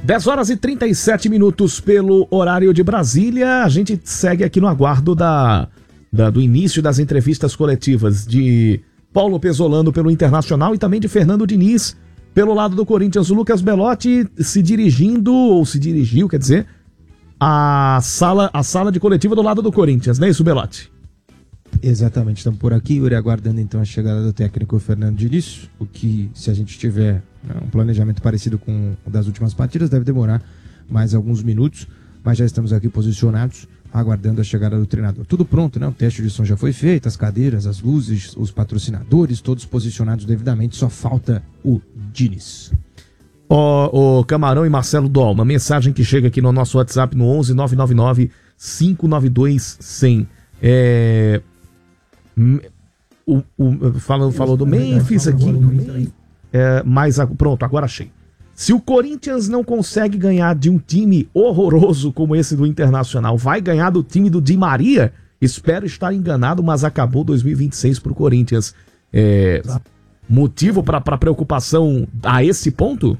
10 horas e 37 minutos pelo horário de Brasília. A gente segue aqui no aguardo do início das entrevistas coletivas de Paulo Pezzolano pelo Internacional e também de Fernando Diniz pelo lado do Corinthians. O Lucas Belotti se dirigiu, quer dizer, a sala de coletiva do lado do Corinthians, não é isso, Belotti? Exatamente, estamos por aqui, Yuri, aguardando então a chegada do técnico Fernando Diniz, o que, se a gente tiver um planejamento parecido com o das últimas partidas, deve demorar mais alguns minutos, mas já estamos aqui posicionados, aguardando a chegada do treinador. Tudo pronto, né? O teste de som já foi feito, as cadeiras, as luzes, os todos posicionados devidamente, só falta o Diniz. O Camarão e Marcelo Dol, uma mensagem que chega aqui no nosso WhatsApp no 11 999 592 100. Falou do Memphis aqui. Pronto, agora achei. Se o Corinthians não consegue ganhar de um time horroroso como esse do Internacional, vai ganhar do time do Di Maria? Espero estar enganado, mas acabou 2026 pro Corinthians. Motivo para preocupação a esse ponto?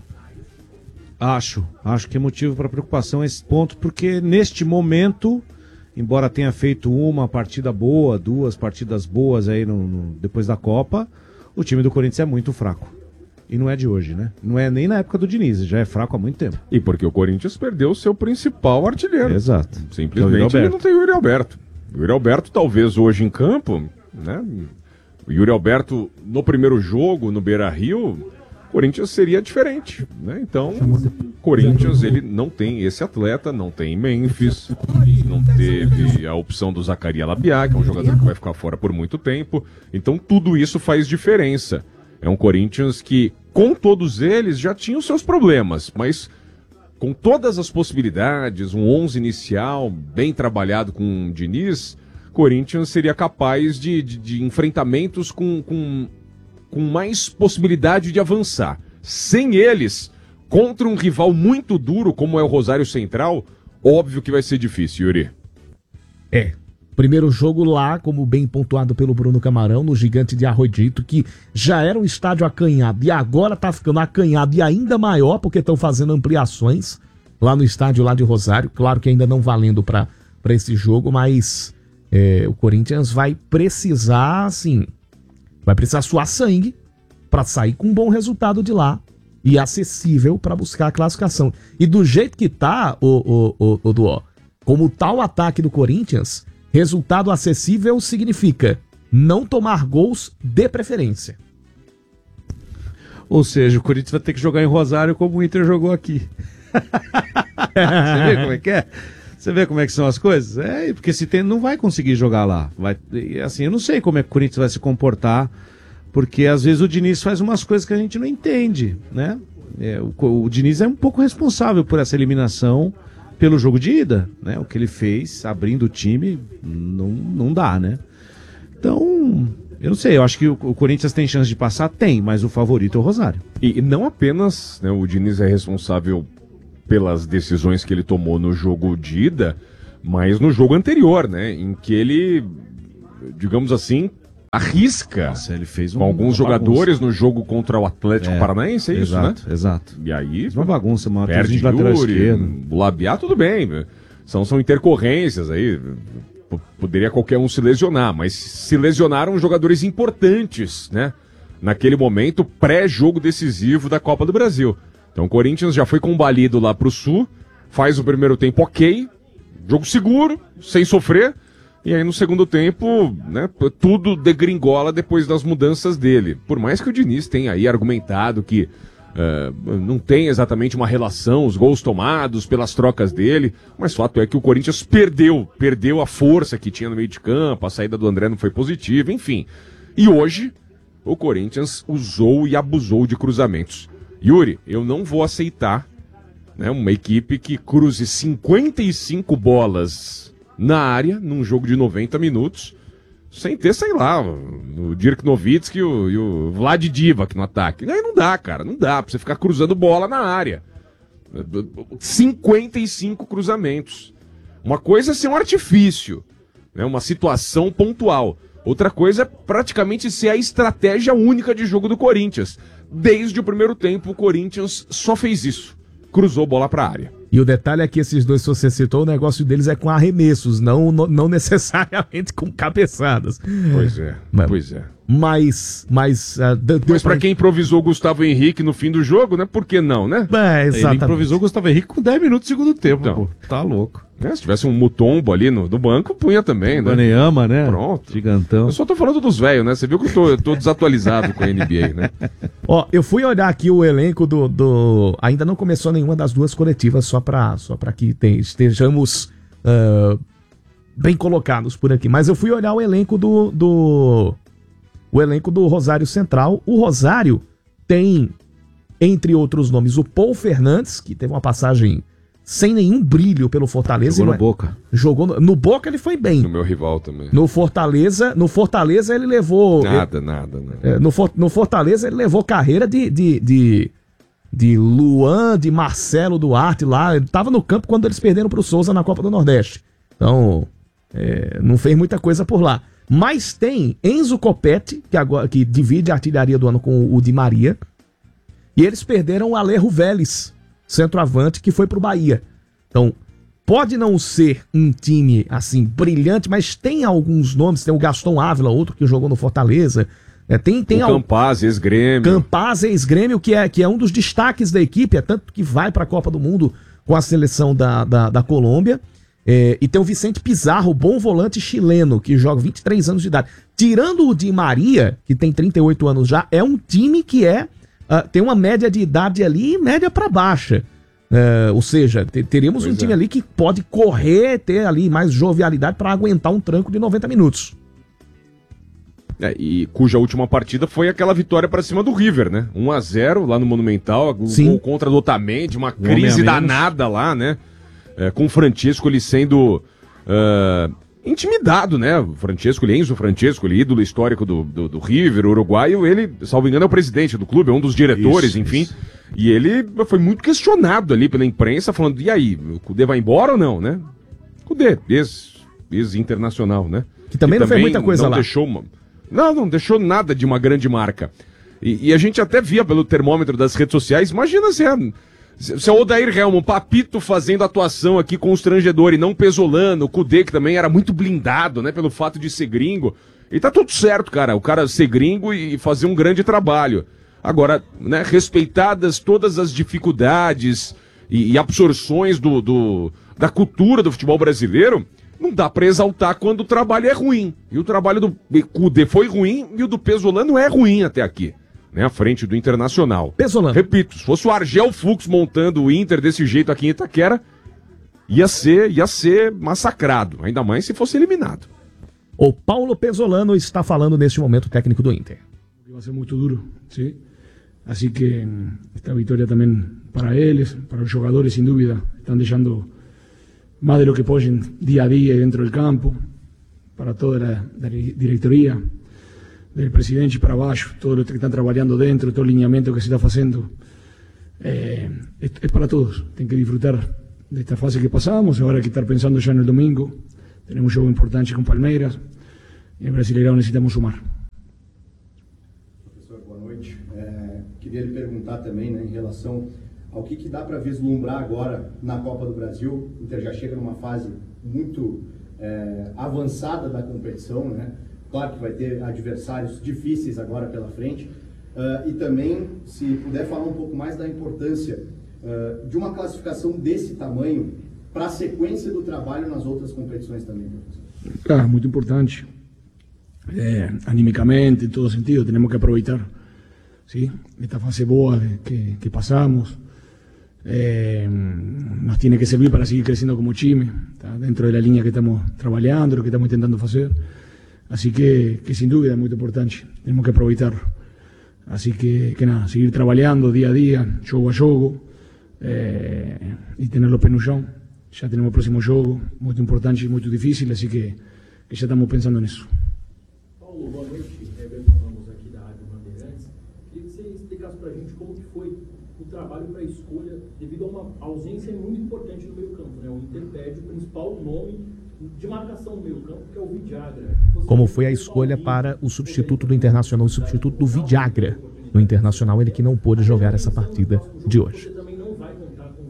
Acho que é motivo para preocupação a esse ponto, porque neste momento, embora tenha feito uma partida boa, 2 partidas boas aí depois da Copa, o time do Corinthians é muito fraco. E não é de hoje, né? Não é nem na época do Diniz, já é fraco há muito tempo. E porque o Corinthians perdeu o seu principal artilheiro. Exato. Simplesmente ele não tem o Yuri Alberto. O Yuri Alberto, talvez hoje em campo, né? O Yuri Alberto, no primeiro jogo, no Beira-Rio, o Corinthians seria diferente, né? Então, o Corinthians, ele não tem esse atleta, não tem Memphis, não teve a opção do Zaccaria Labiá, que é um jogador que vai ficar fora por muito tempo. Então, tudo isso faz diferença. É um Corinthians que, com todos eles, já tinha os seus problemas, mas com todas as possibilidades, um 11 inicial, bem trabalhado com o Diniz, Corinthians seria capaz de enfrentamentos com mais possibilidade de avançar. Sem eles, contra um rival muito duro como é o Rosário Central, óbvio que vai ser difícil, Yuri. Primeiro jogo lá, como bem pontuado pelo Bruno Camarão, no Gigante de Arroidito, que já era um estádio acanhado e agora tá ficando acanhado e ainda maior, porque estão fazendo ampliações lá no estádio lá de Rosário. Claro que ainda não valendo para esse jogo, mas o Corinthians vai precisar, suar sangue para sair com um bom resultado de lá e acessível para buscar a classificação. E do jeito que tá, o Duó, como tá o ataque do Corinthians, resultado acessível significa não tomar gols de preferência. Ou seja, o Corinthians vai ter que jogar em Rosário como o Inter jogou aqui. Você vê como é que é? Você vê como é que são as coisas? Porque não vai conseguir jogar lá. Eu não sei como é que o Corinthians vai se comportar, porque às vezes o Diniz faz umas coisas que a gente não entende, né? O Diniz é um pouco responsável por essa eliminação pelo jogo de ida, né? O que ele fez, abrindo o time, não dá, né? Então, eu não sei, eu acho que o Corinthians tem chance de passar? Tem, mas o favorito é o Rosário. E não apenas, né, o Diniz é responsável pelas decisões que ele tomou no jogo de ida, mas no jogo anterior, né? Em que ele, digamos assim, arrisca. Nossa, ele fez com alguns jogadores no jogo contra o Atlético Paranaense, isso, né? Exato. E aí, uma bagunça, uma perde de lateral esquerdo. O Labiá, tudo bem. São intercorrências aí. Poderia qualquer um se lesionar, mas se lesionaram jogadores importantes, né? Naquele momento, pré-jogo decisivo da Copa do Brasil. Então o Corinthians já foi combalido lá pro Sul, faz o primeiro tempo ok, jogo seguro, sem sofrer. E aí no segundo tempo, né, tudo degringola depois das mudanças dele. Por mais que o Diniz tenha aí argumentado que não tem exatamente uma relação, os gols tomados pelas trocas dele, mas fato é que o Corinthians perdeu a força que tinha no meio de campo, a saída do André não foi positiva, enfim. E hoje, o Corinthians usou e abusou de cruzamentos. Yuri, eu não vou aceitar, né, uma equipe que cruze 55 bolas na área, num jogo de 90 minutos, sem ter, sei lá, o Dirk Nowitzki e o Vlad Divac no ataque. Aí não dá, cara, não dá pra você ficar cruzando bola na área. 55 cruzamentos. Uma coisa é ser um artifício, né, uma situação pontual. Outra coisa é praticamente ser a estratégia única de jogo do Corinthians. Desde o primeiro tempo, o Corinthians só fez isso. cruzou bola para a área. E o detalhe é que esses dois que você citou, o negócio deles é com arremessos, não necessariamente com cabeçadas. Pois é, pois é. Mas para quem improvisou o Gustavo Henrique no fim do jogo, né? Por que não, né? Exatamente. Ele improvisou o Gustavo Henrique com 10 minutos do segundo tempo, Então. pô. Tá louco. Se tivesse um Mutombo ali no banco, punha também, né? Baneyama, né? Pronto. Gigantão. Eu só tô falando dos velhos, né? Você viu que eu tô desatualizado com a NBA, né? Ó, eu fui olhar aqui o elenco do... Ainda não começou nenhuma das duas coletivas, só pra que estejamos bem colocados por aqui. Mas eu fui olhar o elenco o elenco do Rosário Central. O Rosário tem, entre outros nomes, o Paul Fernandes, que teve uma passagem sem nenhum brilho pelo Fortaleza. Jogou no Boca. Jogou no Boca, ele foi bem. No meu rival também. No Fortaleza ele levou... Nada. No Fortaleza ele levou carreira de Luan, de Marcelo Duarte lá. Ele tava no campo quando eles perderam pro Souza na Copa do Nordeste. Então, não fez muita coisa por lá. Mas tem Enzo Copete, que divide a artilharia do ano com o Di Maria. E eles perderam o Alejo Vélez, centroavante, que foi pro Bahia. Então, pode não ser um time, assim, brilhante, mas tem alguns nomes. Tem o Gaston Ávila, outro que jogou no Fortaleza. Tem o Campaz, ex-Grêmio. Campaz, ex-Grêmio, que é um dos destaques da equipe, é tanto que vai para a Copa do Mundo com a seleção da Colômbia. E tem o Vicente Pizarro, bom volante chileno, que joga 23 anos de idade. Tirando o Di Maria, que tem 38 anos já, é um time que tem uma média de idade ali, média para baixa. Ou seja, teremos um time ali que pode correr, ter ali mais jovialidade para aguentar um tranco de 90 minutos. E cuja última partida foi aquela vitória para cima do River, né? 1-0 lá no Monumental, gol contra do Otamendi, uma crise danada lá, né? Com o Francesco ele sendo intimidado, né? O Francesco, Enzo Francesco, ele ídolo histórico do River, uruguaio, ele, salvo engano, é o presidente do clube, é um dos diretores, enfim. Isso. E ele foi muito questionado ali pela imprensa, falando, e aí, o Cudê vai embora ou não, né? Cudê, ex-internacional, né? Que também não fez muita coisa lá. Não deixou nada de uma grande marca. E a gente até via pelo termômetro das redes sociais, imagina se é o Odair Helman, Papito fazendo atuação aqui constrangedor e não Pesolano, o Cudê, que também era muito blindado, né, pelo fato de ser gringo. E tá tudo certo, cara, o cara ser gringo e fazer um grande trabalho. Agora, né, respeitadas todas as dificuldades e absorções da cultura do futebol brasileiro, não dá pra exaltar quando o trabalho é ruim. E o trabalho do Cudê foi ruim e o do Pesolano é ruim até aqui, né, à frente do Internacional. Pesolano. Repito, se fosse o Argel Fux montando o Inter desse jeito aqui em Itaquera, ia ser massacrado, ainda mais se fosse eliminado. O Paulo Pesolano está falando neste momento, o técnico do Inter. Vai ser muito duro, sim. Assim que esta vitória também para eles, para os jogadores, sem dúvida, estão deixando más de lo que pueden día a día dentro del campo, para toda la diretoria, del presidente para abaixo, todos los que están trabajando dentro, todo el lineamiento que se está haciendo, es para todos. Tienen que disfrutar de esta fase que pasamos, ahora hay que estar pensando ya en el domingo, tenemos un juego importante con Palmeiras, y en Brasileirão necesitamos sumar. Professor, boa noite. Queria lhe perguntar também, né, em relação ao que dá para vislumbrar agora na Copa do Brasil. O Inter já chega numa fase muito avançada da competição, né? Claro que vai ter adversários difíceis agora pela frente. E também, se puder falar um pouco mais da importância de uma classificação desse tamanho para a sequência do trabalho nas outras competições também, professor. Claro, muito importante. Anímicamente, em todo sentido, temos que aproveitar, ¿sí?, esta fase boa que pasamos. Nos tiene que servir para seguir creciendo como time, ¿tá?, dentro de la línea que estamos trabajando, lo que estamos intentando hacer. Así que sin duda es muy importante, tenemos que aprovechar. Así que nada, seguir trabajando día a día, jogo a jogo, y tener los pés no chão. Ya tenemos el próximo jogo, muy importante y muy difícil, así que ya estamos pensando en eso. Paulo, boa noite. Everton Ramos aqui da Rádio Bandeirantes. Queria que você explicasse para a gente como que foi o trabalho para a escolha, devido a uma ausência muito importante no meio campo, né? O Inter perde o principal nome de marcação no meio campo, que é o Vidagra. Como foi a escolha para o substituto do Internacional, o substituto do Vidagra no Internacional, ele que não pôde jogar essa partida de hoje. Você também não vai contar com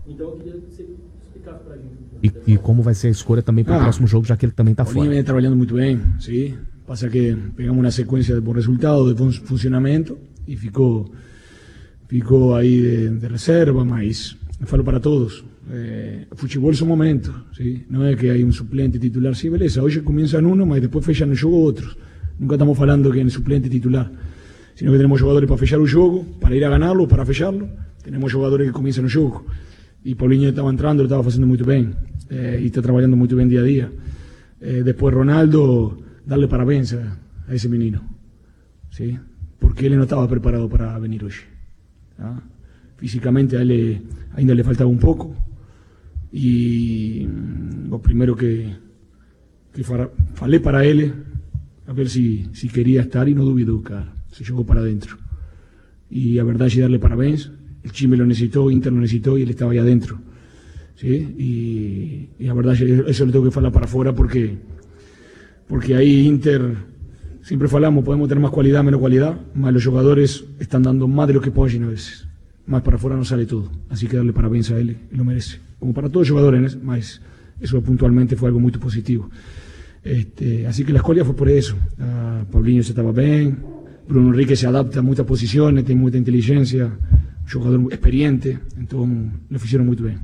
Então eu queria que você explicasse para a gente. E como vai ser a escolha também para o próximo jogo, já que ele também está Paulinho fora. viene trabajando muy bien, ¿sí? Pasa que pegamos una secuencia de buen resultado, de buen funcionamiento, y ficou aí de reserva, mas eu falo para todos, futebol é um momento, ¿sí? Não é que hay un suplente titular, sí, beleza, hoje comienzan uno, mas depois fechan o jogo outros. Nunca estamos falando que é suplente titular, sino que tenemos jogadores para fechar o jogo, para ir a ganarlo, para fecharlo, tenemos jogadores que comienzan o jogo. E Paulinho estava entrando, estava fazendo muito bem, e está trabalhando muito bem dia a dia. Depois Ronaldo, darle parabéns a esse menino, ¿sí? Porque ele não estava preparado para venir hoje. ¿Ah? Físicamente a ele ainda le faltava um pouco, e o primeiro que falei para ele, a ver se queria estar, e não duvidou, cara, se jogou para dentro. E a verdade é darle parabéns. El Chime lo necesitó, Inter lo necesitó y él estaba ahí adentro, ¿sí? Y la verdad eso le tengo que falar para afuera porque ahí Inter, siempre falamos, podemos tener más cualidad, menos cualidad, mas los jugadores están dando más de lo que pueden a veces, más para afuera no sale todo, así que darle parabéns a él, él lo merece, como para todos los jugadores, mas eso puntualmente fue algo muy positivo. Así que la escolha fue por eso. Paulinho se estaba bien, Bruno Henrique se adapta a muchas posiciones, tiene mucha inteligencia, jogador experiente, então lo fizeram muito bem.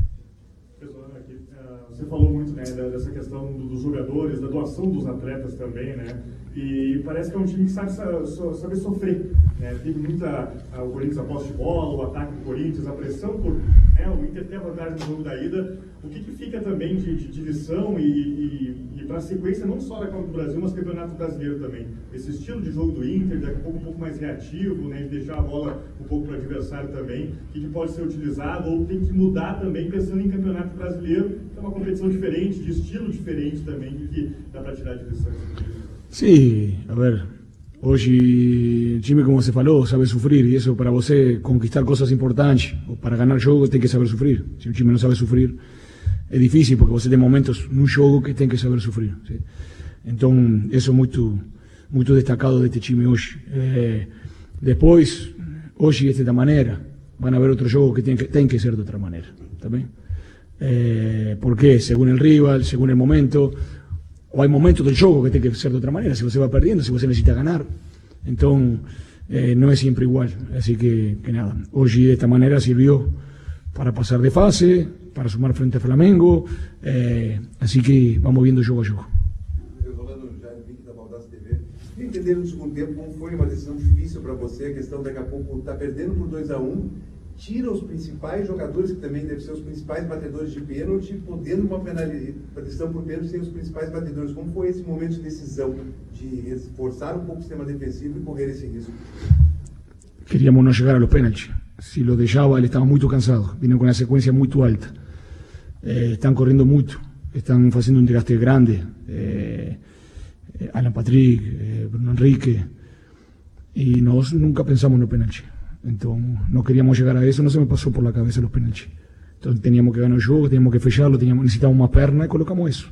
Você falou muito, né, dessa questão dos jogadores, da doação dos atletas também, né? E parece que é um time que sabe saber sofrer, né? Teve muita o Corinthians a posse de bola, o ataque do Corinthians, a pressão por, né, o Inter tem a vantagem no jogo da ida. O que fica também de lição e para a sequência não só da Copa do Brasil, mas Campeonato Brasileiro também? Esse estilo de jogo do Inter, daqui a pouco um pouco mais reativo, né, de deixar a bola um pouco para o adversário também, que pode ser utilizado ou tem que mudar também pensando em Campeonato Brasileiro, que é uma competição diferente, de estilo diferente também, que dá para tirar de lições. Sí, a ver, hoje, time, como você falou, sabe sofrer, e isso para você conquistar coisas importantes, ou para ganhar jogo, tem que saber sofrer. Se o time não sabe sofrer, é difícil, porque você tem momentos no jogo que tem que saber sofrer. ¿Sí? Então, isso é muito destacado deste time hoje. Depois, hoje é da maneira, vão haver outros jogos que tem que ser de outra maneira, tá bem? Porque, segundo o rival, segundo o momento, ou há momentos do jogo que tem que ser de outra maneira, se você vai perdendo, se você necessita ganhar, então não é sempre igual, assim que nada, hoje desta maneira serviu para passar de fase, para sumar frente ao Flamengo, assim que vamos vendo jogo a jogo. Rolando já link da Baldaço TV, entender no segundo tempo como foi uma decisão difícil para você, a questão daqui a pouco tá perdendo por 2-1, tira os principais jogadores, que também devem ser os principais batedores de pênalti, podendo uma decisão por pênalti sem os principais batedores. Como foi esse momento de decisão, de esforçar um pouco o sistema defensivo e correr esse risco? Queríamos não chegar a los pênaltis. Se lo deixava, ele estava muito cansado, vindo com uma sequência muito alta. Estão correndo muito, estão fazendo um desgaste grande. Alan Patrick, Bruno Henrique, e nós nunca pensamos no pênalti. Então, não queríamos chegar a isso, não se me passou por la cabeça os pênaltis. Então, teníamos que ganhar o jogo, teníamos que fechá-lo, necessitávamos uma perna e colocamos isso.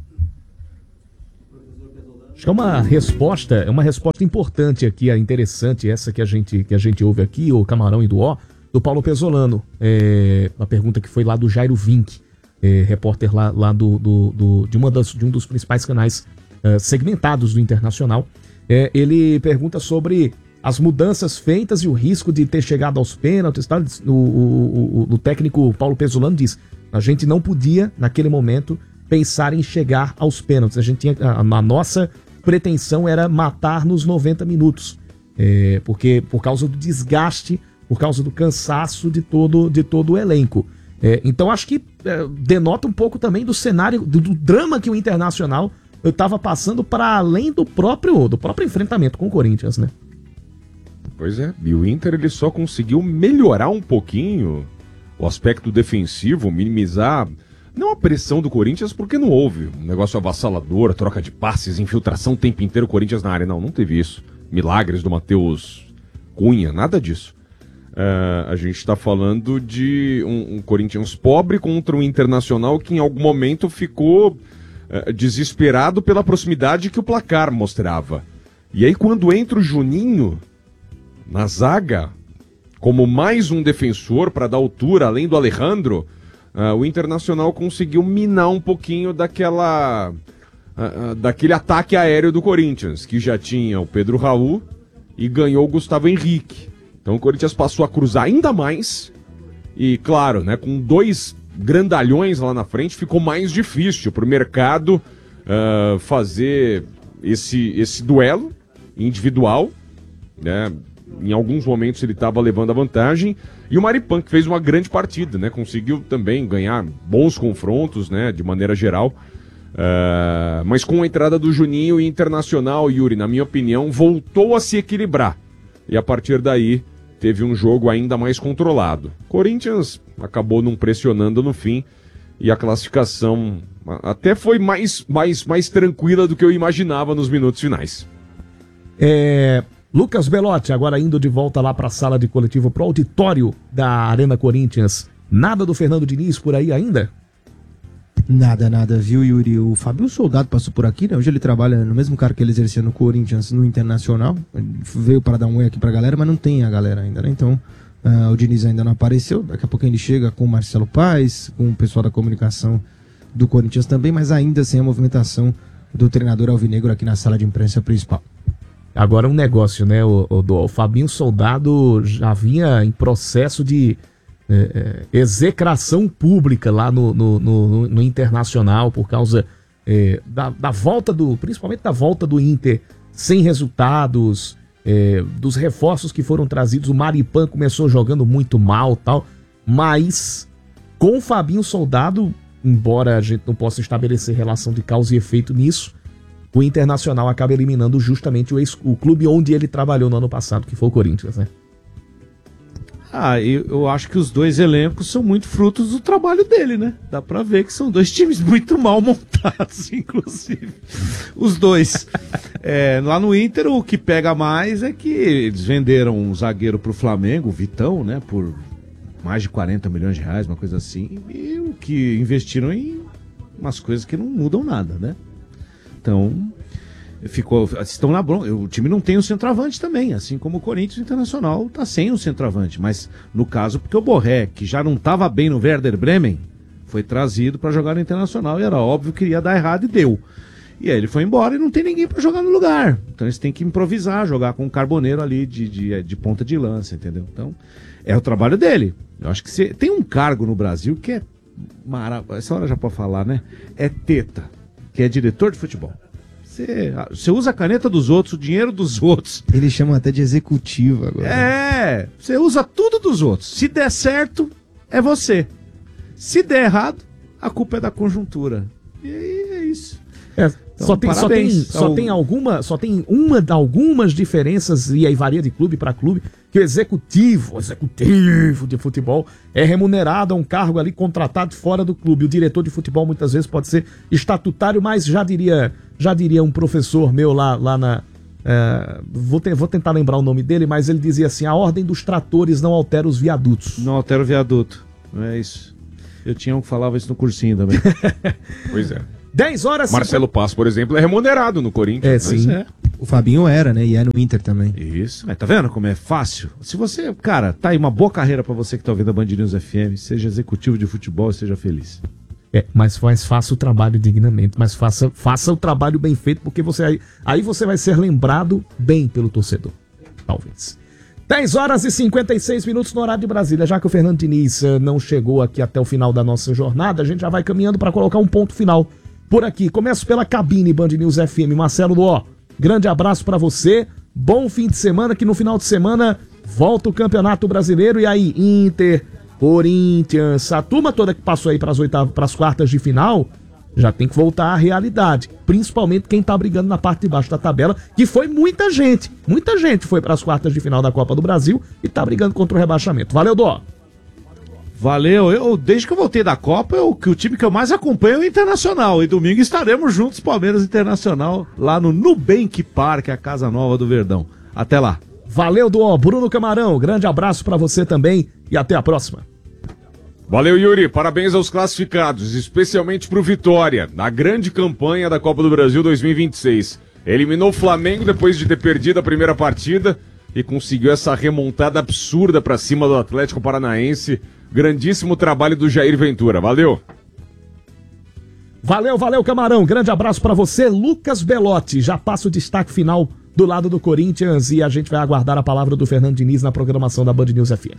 Acho que é uma resposta importante aqui, interessante, essa que a gente ouve aqui, o Camarão e do O, do Paulo Pesolano. Uma pergunta que foi lá do Jairo Vink, repórter lá de um dos principais canais segmentados do Internacional. Ele pergunta sobre as mudanças feitas e o risco de ter chegado aos pênaltis. Tá? O técnico Paulo Pesolano diz: a gente não podia, naquele momento, pensar em chegar aos pênaltis. A gente tinha, a nossa pretensão era matar nos 90 minutos, porque por causa do desgaste, por causa do cansaço de todo o elenco. Então acho que denota um pouco também do cenário, do drama que o Internacional estava passando para além do próprio enfrentamento com o Corinthians, né? Pois é, e o Inter ele só conseguiu melhorar um pouquinho o aspecto defensivo, minimizar, não a pressão do Corinthians, porque não houve um negócio avassalador, troca de passes, infiltração o tempo inteiro, Corinthians na área, não teve isso. Milagres do Matheus Cunha, nada disso. A gente está falando de um Corinthians pobre contra um Internacional que em algum momento ficou desesperado pela proximidade que o placar mostrava. E aí quando entra o Juninho na zaga, como mais um defensor para dar altura, além do Alejandro, o Internacional conseguiu minar um pouquinho daquele ataque aéreo do Corinthians, que já tinha o Pedro Raul e ganhou o Gustavo Henrique. Então o Corinthians passou a cruzar ainda mais e, claro, né, com 2 grandalhões lá na frente, ficou mais difícil para o mercado fazer esse duelo individual, né? Em alguns momentos ele estava levando a vantagem, e o Maripan, que fez uma grande partida, né? Conseguiu também ganhar bons confrontos, né? De maneira geral, mas com a entrada do Juninho, e Internacional, Yuri, na minha opinião, voltou a se equilibrar, e a partir daí teve um jogo ainda mais controlado. Corinthians acabou não pressionando no fim, e a classificação até foi mais tranquila do que eu imaginava nos minutos finais. Lucas Belotti, agora indo de volta lá para a sala de coletivo, para o auditório da Arena Corinthians. Nada do Fernando Diniz por aí ainda? Nada, viu, Yuri? O Fabinho Soldado passou por aqui, né? Hoje ele trabalha no mesmo cargo que ele exercia no Corinthians, no Internacional. Ele veio para dar um oi aqui pra galera, mas não tem a galera ainda, né? Então, o Diniz ainda não apareceu. Daqui a pouco ele chega com o Marcelo Paes, com o pessoal da comunicação do Corinthians também, mas ainda sem a movimentação do treinador alvinegro aqui na sala de imprensa principal. Agora um negócio, né? O Fabinho Soldado já vinha em processo de execração pública lá no Internacional por causa da volta principalmente da volta do Inter sem resultados, dos reforços que foram trazidos. O Maripan começou jogando muito mal, tal, mas com o Fabinho Soldado, embora a gente não possa estabelecer relação de causa e efeito nisso, o Internacional acaba eliminando justamente o clube onde ele trabalhou no ano passado, que foi o Corinthians, né? Eu acho que os 2 elencos são muito frutos do trabalho dele, né? Dá pra ver que são 2 times muito mal montados, inclusive. Os 2. Lá no Inter, o que pega mais é que eles venderam um zagueiro pro Flamengo, o Vitão, né? Por mais de 40 milhões de reais, uma coisa assim. E o que investiram em umas coisas que não mudam nada, né? Então, estão na bronca. O time não tem um centroavante também, assim como o Corinthians Internacional está sem um centroavante. Mas, no caso, porque o Borré, que já não estava bem no Werder Bremen, foi trazido para jogar no Internacional e era óbvio que iria dar errado e deu. E aí ele foi embora e não tem ninguém para jogar no lugar. Então eles têm que improvisar, jogar com um Carboneiro ali de ponta de lança, entendeu? Então, é o trabalho dele. Eu acho que tem um cargo no Brasil que é maravilhoso. Essa hora já pode falar, né? É teta, que é diretor de futebol. Você usa a caneta dos outros, o dinheiro dos outros. Eles chamam até de executivo agora. Você usa tudo dos outros. Se der certo, é você. Se der errado, a culpa é da conjuntura. E aí é isso. Então, só tem algumas diferenças, e aí varia de clube para clube, que o executivo de futebol é remunerado a um cargo ali contratado fora do clube. O diretor de futebol muitas vezes pode ser estatutário, mas já diria um professor meu lá na... vou tentar lembrar o nome dele, mas ele dizia assim: a ordem dos tratores não altera os viadutos. Não altera o viaduto, é isso. Eu tinha um que falava isso no cursinho também. Pois é. 10 horas... Marcelo Paes, por exemplo, é remunerado no Corinthians. Sim. O Fabinho era, né? E é no Inter também. Isso. Mas tá vendo como é fácil? Se você, cara, tá aí uma boa carreira pra você que tá ouvindo a Band News FM, seja executivo de futebol e seja feliz. Mas faça o trabalho dignamente, mas faça o trabalho bem feito, porque aí você vai ser lembrado bem pelo torcedor. Talvez. 10 horas e 56 minutos no horário de Brasília. Já que o Fernando Diniz não chegou aqui até o final da nossa jornada, a gente já vai caminhando para colocar um ponto final por aqui. Começo pela cabine Band News FM. Marcelo Luó, grande abraço para você. Bom fim de semana, que no final de semana volta o Campeonato Brasileiro. E aí, Inter, Corinthians, a turma toda que passou aí para as quartas de final, já tem que voltar à realidade. Principalmente quem tá brigando na parte de baixo da tabela, que foi muita gente. Muita gente foi para as quartas de final da Copa do Brasil e tá brigando contra o rebaixamento. Valeu, Dó. Valeu, desde que eu voltei da Copa, o time que eu mais acompanho é o Internacional. E domingo estaremos juntos, Palmeiras Internacional, lá no Nubank Park, a casa nova do Verdão. Até lá. Valeu, Dó. Bruno Camarão, grande abraço para você também e até a próxima. Valeu, Yuri. Parabéns aos classificados, especialmente pro Vitória, na grande campanha da Copa do Brasil 2026. Eliminou o Flamengo depois de ter perdido a primeira partida, e conseguiu essa remontada absurda pra cima do Atlético Paranaense. Grandíssimo trabalho do Jair Ventura. Valeu! Valeu, Camarão. Grande abraço pra você. Lucas Belotti já passa o destaque final do lado do Corinthians e a gente vai aguardar a palavra do Fernando Diniz na programação da Band News FM.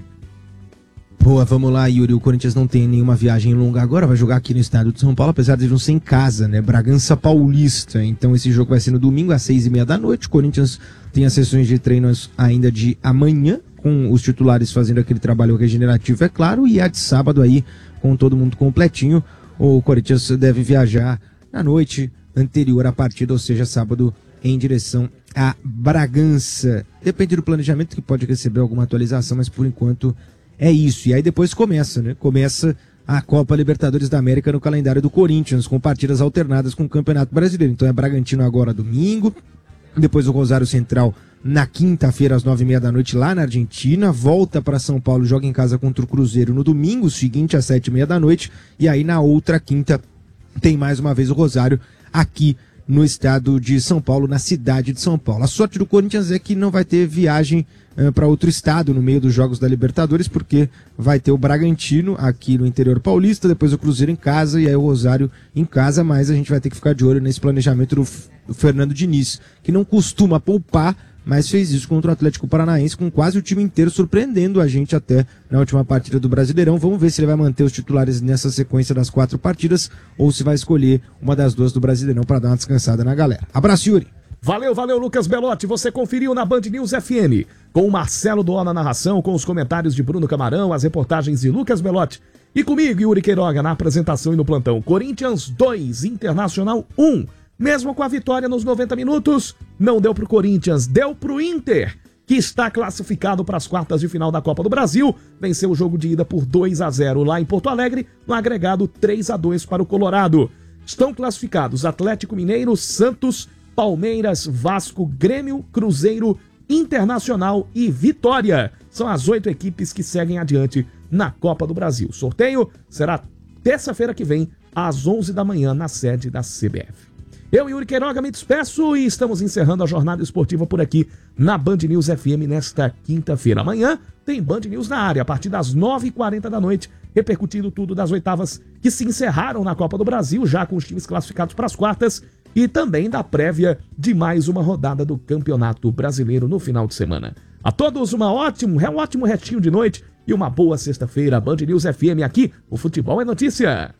Boa, vamos lá, Yuri. O Corinthians não tem nenhuma viagem longa agora, vai jogar aqui no estado de São Paulo, apesar de não ser em casa, né? Bragança Paulista. Então esse jogo vai ser no domingo às 6h30 da noite. O Corinthians tem as sessões de treinos ainda de amanhã, com os titulares fazendo aquele trabalho regenerativo, é claro, e a de sábado aí, com todo mundo completinho. O Corinthians deve viajar na noite anterior à partida, ou seja, sábado, em direção a Bragança. Depende do planejamento, que pode receber alguma atualização, mas por enquanto é isso. E aí depois começa, né? Começa a Copa Libertadores da América no calendário do Corinthians, com partidas alternadas com o Campeonato Brasileiro. Então é Bragantino agora domingo, depois o Rosário Central na quinta-feira às 9h30 da noite lá na Argentina, volta para São Paulo, joga em casa contra o Cruzeiro no domingo seguinte às 7h30 da noite, e aí na outra quinta tem mais uma vez o Rosário aqui no estado de São Paulo, na cidade de São Paulo. A sorte do Corinthians é que não vai ter viagem para outro estado no meio dos jogos da Libertadores, porque vai ter o Bragantino aqui no interior paulista, depois o Cruzeiro em casa e aí o Rosário em casa, mas a gente vai ter que ficar de olho nesse planejamento do Fernando Diniz, que não costuma poupar, mas fez isso contra o Atlético Paranaense com quase o time inteiro, surpreendendo a gente até na última partida do Brasileirão. Vamos ver se ele vai manter os titulares nessa sequência das 4 partidas ou se vai escolher uma das 2 do Brasileirão para dar uma descansada na galera. Abraço, Yuri! Valeu, Lucas Belotti. Você conferiu na Band News FM, com o Marcelo Doó na narração, com os comentários de Bruno Camarão, as reportagens de Lucas Belotti e comigo, Yuri Queiroga, na apresentação e no plantão. Corinthians 2, Internacional 1. Mesmo com a vitória nos 90 minutos, não deu pro Corinthians, deu pro Inter, que está classificado para as quartas de final da Copa do Brasil. Venceu o jogo de ida por 2-0 lá em Porto Alegre, no agregado 3-2 para o Colorado. Estão classificados Atlético Mineiro, Santos, Palmeiras, Vasco, Grêmio, Cruzeiro, Internacional e Vitória. São as 8 equipes que seguem adiante na Copa do Brasil. O sorteio será terça-feira que vem, às 11 da manhã, na sede da CBF. Eu, Yuri Queiroga, me despeço e estamos encerrando a jornada esportiva por aqui na Band News FM nesta quinta-feira. Amanhã tem Band News na área, a partir das 9h40 da noite, repercutindo tudo das oitavas que se encerraram na Copa do Brasil, já com os times classificados para as quartas, e também da prévia de mais uma rodada do Campeonato Brasileiro no final de semana. A todos um ótimo restinho de noite e uma boa sexta-feira. Band News FM aqui, o futebol é notícia.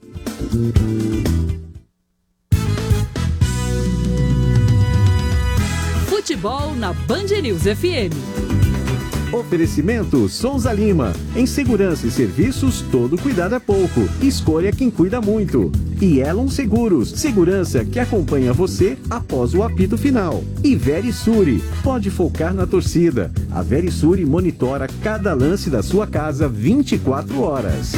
Futebol na Band News FM. Oferecimento Souza Lima. Em segurança e serviços, todo cuidado é pouco. Escolha quem cuida muito. E Elon Seguros. Segurança que acompanha você após o apito final. E Verisure. Pode focar na torcida. A Verisure monitora cada lance da sua casa 24 horas.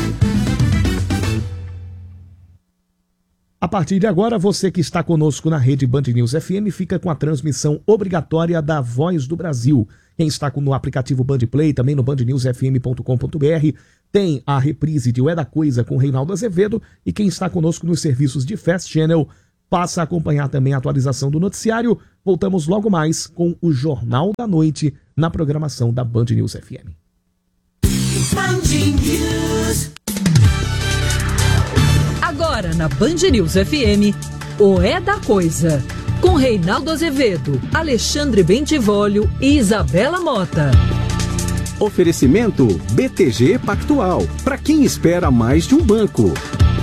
A partir de agora, você que está conosco na rede Band News FM fica com a transmissão obrigatória da Voz do Brasil. Quem está no aplicativo Band Play, também no bandnewsfm.com.br, tem a reprise de O É da Coisa com Reinaldo Azevedo, e quem está conosco nos serviços de Fast Channel passa a acompanhar também a atualização do noticiário. Voltamos logo mais com o Jornal da Noite na programação da Band News FM. Band News. Agora na Band News FM, O É da Coisa, com Reinaldo Azevedo, Alexandre Bentivolio e Isabela Mota. Oferecimento BTG Pactual, para quem espera mais de um banco.